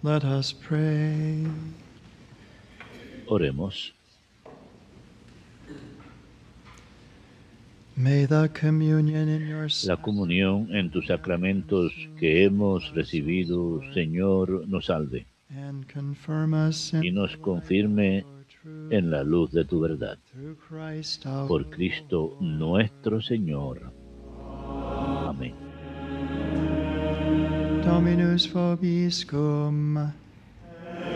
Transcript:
Let us pray. Oremos. May the communion in your La Son comunión en tus sacramentos que hemos recibido, Señor, nos salve and confirm us y in nos the light confirme of your truth. en la luz de tu verdad. Through Christ our Por Cristo nuestro Señor. Amén. Dominus vobiscum.